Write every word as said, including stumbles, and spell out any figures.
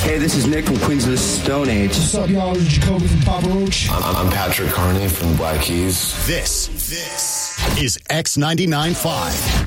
Hey, this is Nick from Queens of the Stone Age. What's up, y'all? This is Jacoby from Papa Roach. I'm, I'm Patrick Carney from Black Keys. This, this is X ninety-nine point five.